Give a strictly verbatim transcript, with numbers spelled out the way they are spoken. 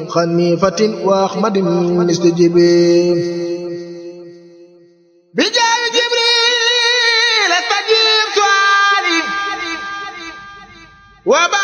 خنيفة وأحمد مستجيب بجاه جبريل استجيب سؤالي وبا